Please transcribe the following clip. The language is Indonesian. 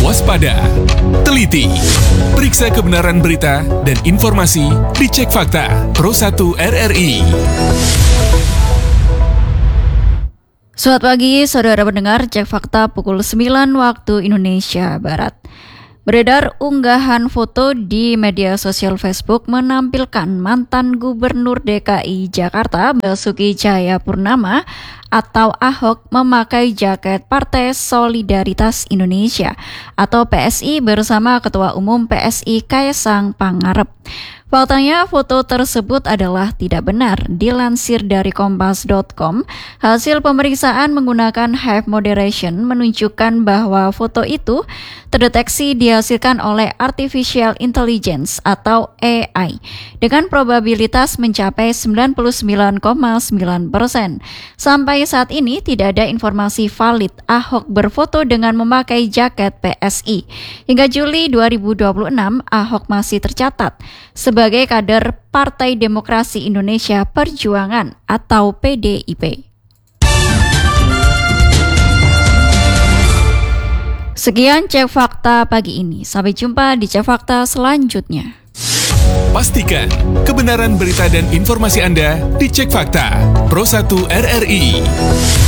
waspada, teliti, periksa kebenaran berita dan informasi di Cek Fakta Pro 1 RRI. Selamat pagi, saudara pendengar Cek Fakta pukul 9 waktu Indonesia Barat. Beredar unggahan foto di media sosial Facebook menampilkan mantan Gubernur DKI Jakarta Basuki Cahayapurnama atau Ahok memakai jaket Partai Solidaritas Indonesia atau PSI bersama Ketua Umum PSI Kaesang Pangarep. Faktanya foto tersebut adalah tidak benar. Dilansir dari kompas.com, hasil pemeriksaan menggunakan Hive Moderation menunjukkan bahwa foto itu terdeteksi dihasilkan oleh Artificial Intelligence atau AI dengan probabilitas mencapai 99,9%. Sampai saat ini tidak ada informasi valid Ahok berfoto dengan memakai jaket PSI. Hingga Juli 2026, Ahok masih tercatat sebagai kader Partai Demokrasi Indonesia Perjuangan atau PDIP. Sekian Cek Fakta pagi ini. Sampai jumpa di Cek Fakta selanjutnya. Pastikan kebenaran berita dan informasi Anda di Cek Fakta Pro 1 RRI.